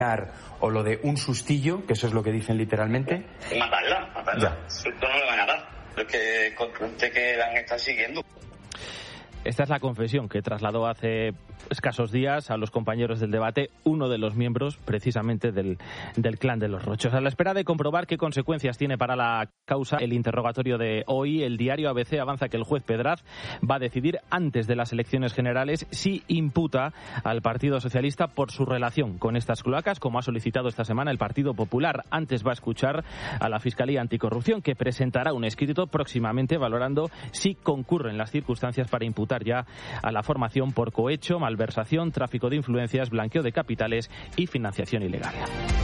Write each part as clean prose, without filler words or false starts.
o lo de un sustillo, que eso es lo que dicen literalmente. Matarla. Esto no le van a dar. Lo que la han estado siguiendo. Esta es la confesión que trasladó hace escasos días a los compañeros del debate uno de los miembros precisamente del clan de los Rochos. A la espera de comprobar qué consecuencias tiene para la causa el interrogatorio de hoy, el diario ABC avanza que el juez Pedraz va a decidir antes de las elecciones generales si imputa al Partido Socialista por su relación con estas cloacas, como ha solicitado esta semana el Partido Popular. Antes va a escuchar a la Fiscalía Anticorrupción, que presentará un escrito próximamente valorando si concurren las circunstancias para imputar ya a la formación por cohecho, malversación, tráfico de influencias, blanqueo de capitales y financiación ilegal.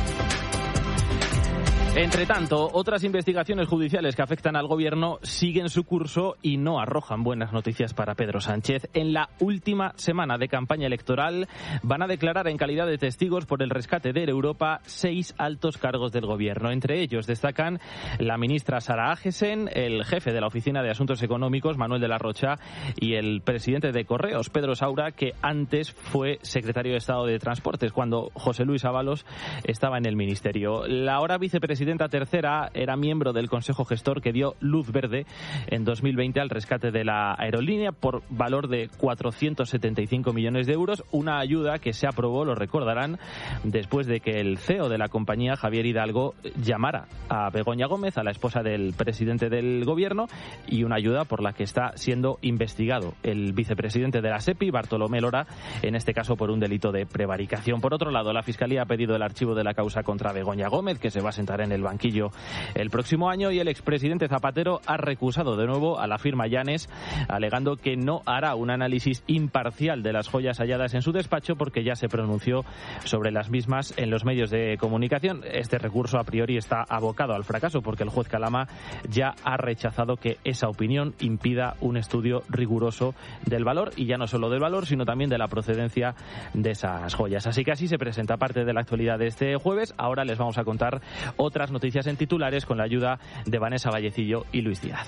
Entre tanto, otras investigaciones judiciales que afectan al gobierno siguen su curso y no arrojan buenas noticias para Pedro Sánchez. En la última semana de campaña electoral van a declarar en calidad de testigos por el rescate de Europa 6 altos cargos del gobierno. Entre ellos destacan la ministra Sara Agesen, el jefe de la Oficina de Asuntos Económicos, Manuel de la Rocha, y el presidente de Correos, Pedro Saura, que antes fue secretario de Estado de Transportes, cuando José Luis Ábalos estaba en el ministerio. La ahora vicepresidenta tercera era miembro del Consejo Gestor que dio luz verde en 2020 al rescate de la aerolínea por valor de 475 millones de euros, una ayuda que se aprobó, lo recordarán, después de que el CEO de la compañía, Javier Hidalgo, llamara a Begoña Gómez, a la esposa del presidente del gobierno, y una ayuda por la que está siendo investigado el vicepresidente de la SEPI, Bartolomé Lora, en este caso por un delito de prevaricación. Por otro lado, la Fiscalía ha pedido el archivo de la causa contra Begoña Gómez, que se va a sentar en el banquillo el próximo año, y el expresidente Zapatero ha recusado de nuevo a la firma Llanes, alegando que no hará un análisis imparcial de las joyas halladas en su despacho porque ya se pronunció sobre las mismas en los medios de comunicación. Este recurso a priori está abocado al fracaso porque el juez Calama ya ha rechazado que esa opinión impida un estudio riguroso del valor, y ya no solo del valor, sino también de la procedencia de esas joyas. Así que así se presenta parte de la actualidad de este jueves. Ahora les vamos a contar otras noticias en titulares con la ayuda de Vanessa Vallecillo y Luis Díaz.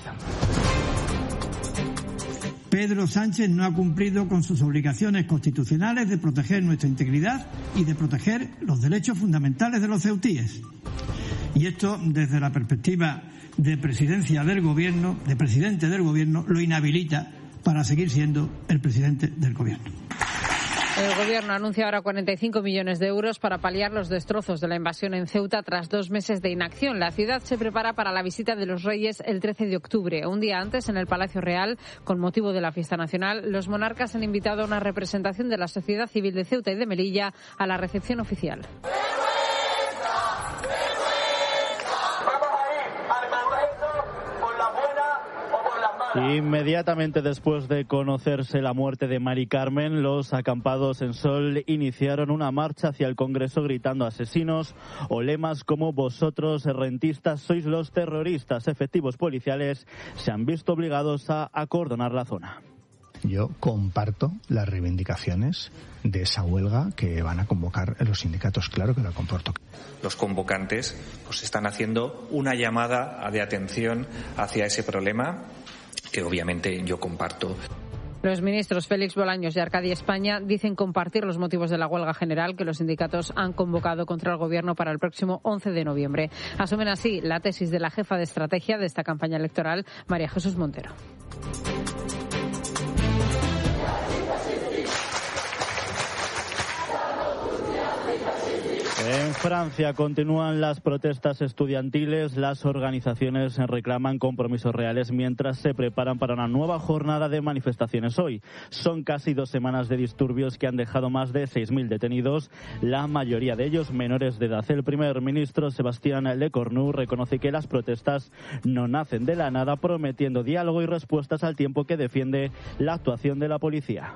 Pedro Sánchez no ha cumplido con sus obligaciones constitucionales de proteger nuestra integridad y de proteger los derechos fundamentales de los ceutíes. Y esto, desde la perspectiva de presidencia del gobierno, de presidente del gobierno, lo inhabilita para seguir siendo el presidente del gobierno. El Gobierno anuncia ahora 45 millones de euros para paliar los destrozos de la invasión en Ceuta tras 2 meses de inacción. La ciudad se prepara para la visita de los Reyes el 13 de octubre. Un día antes, en el Palacio Real, con motivo de la fiesta nacional, los monarcas han invitado a una representación de la sociedad civil de Ceuta y de Melilla a la recepción oficial. Inmediatamente después de conocerse la muerte de Mari Carmen, los acampados en Sol iniciaron una marcha hacia el Congreso gritando asesinos o lemas como vosotros, rentistas, sois los terroristas. Efectivos policiales se han visto obligados a acordonar la zona. Yo comparto las reivindicaciones de esa huelga que van a convocar los sindicatos, claro que la comporto. Los convocantes pues están haciendo una llamada de atención hacia ese problema que obviamente yo comparto. Los ministros Félix Bolaños y Arcadia España dicen compartir los motivos de la huelga general que los sindicatos han convocado contra el Gobierno para el próximo 11 de noviembre. Asumen así la tesis de la jefa de estrategia de esta campaña electoral, María Jesús Montero. En Francia continúan las protestas estudiantiles. Las organizaciones reclaman compromisos reales mientras se preparan para una nueva jornada de manifestaciones hoy. Son casi 2 semanas de disturbios que han dejado más de 6.000 detenidos, la mayoría de ellos menores de edad. El primer ministro, Sébastien Lecornu, reconoce que las protestas no nacen de la nada, prometiendo diálogo y respuestas al tiempo que defiende la actuación de la policía.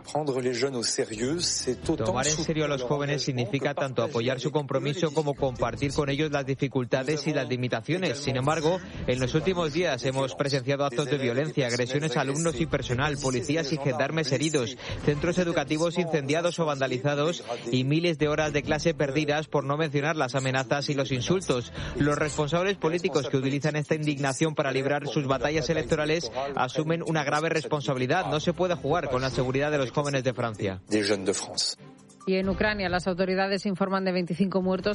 Tomar en serio a los jóvenes significa tanto apoyar su compromiso como compartir con ellos las dificultades y las limitaciones. Sin embargo, en los últimos días hemos presenciado actos de violencia, agresiones a alumnos y personal, policías y gendarmes heridos, centros educativos incendiados o vandalizados y miles de horas de clase perdidas, por no mencionar las amenazas y los insultos. Los responsables políticos que utilizan esta indignación para librar sus batallas electorales asumen una grave responsabilidad. No se puede jugar con la seguridad de los jóvenes de Francia. Y en Ucrania las autoridades informan de 25 muertos